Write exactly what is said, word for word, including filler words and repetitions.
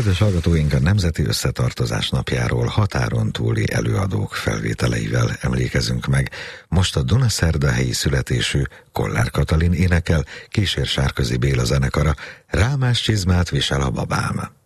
Kedves hallgatóink, a Nemzeti Összetartozás napjáról határon túli előadók felvételeivel emlékezünk meg. Most a dunaszerdahelyi születésű Kollár Katalin énekel, kísér Sárközi Béla zenekara, Rámás csizmát visel a babám.